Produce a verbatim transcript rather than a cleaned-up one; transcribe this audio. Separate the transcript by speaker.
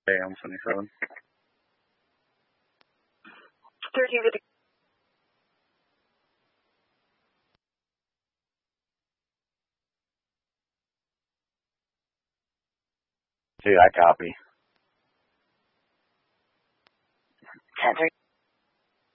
Speaker 1: Hey, I'm seventy-seven.
Speaker 2: thirteen fifty.
Speaker 1: See, I copy.
Speaker 2: ten thirty.